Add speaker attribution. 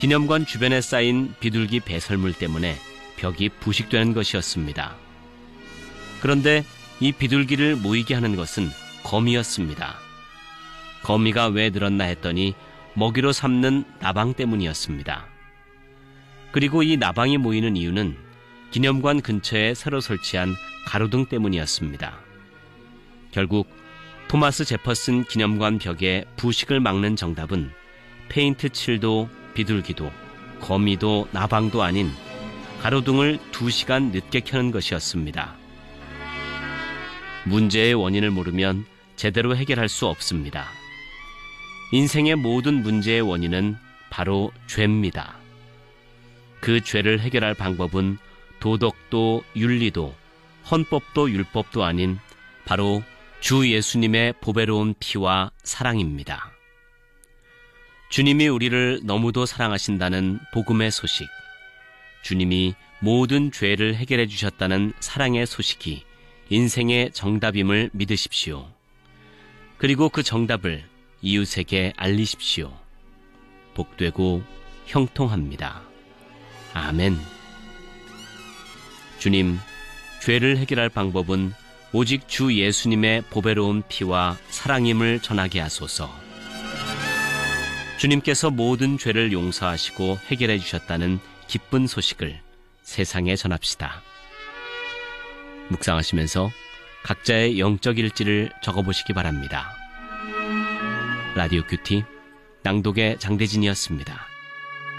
Speaker 1: 기념관 주변에 쌓인 비둘기 배설물 때문에 벽이 부식되는 것이었습니다. 그런데 이 비둘기를 모이게 하는 것은 거미였습니다. 거미가 왜 늘었나 했더니 먹이로 삼는 나방 때문이었습니다. 그리고 이 나방이 모이는 이유는 기념관 근처에 새로 설치한 가로등 때문이었습니다. 결국 토마스 제퍼슨 기념관 벽에 부식을 막는 정답은 페인트 칠도 비둘기도 거미도 나방도 아닌 가로등을 2시간 늦게 켜는 것이었습니다. 문제의 원인을 모르면 제대로 해결할 수 없습니다. 인생의 모든 문제의 원인은 바로 죄입니다. 그 죄를 해결할 방법은 도덕도 윤리도 헌법도 율법도 아닌 바로 주 예수님의 보배로운 피와 사랑입니다. 주님이 우리를 너무도 사랑하신다는 복음의 소식, 주님이 모든 죄를 해결해 주셨다는 사랑의 소식이 인생의 정답임을 믿으십시오. 그리고 그 정답을 이웃에게 알리십시오. 복되고 형통합니다. 아멘. 주님, 죄를 해결할 방법은 오직 주 예수님의 보배로운 피와 사랑임을 전하게 하소서. 주님께서 모든 죄를 용서하시고 해결해 주셨다는 기쁜 소식을 세상에 전합시다. 묵상하시면서 각자의 영적 일지를 적어보시기 바랍니다. 라디오 큐티 낭독의 장대진이었습니다.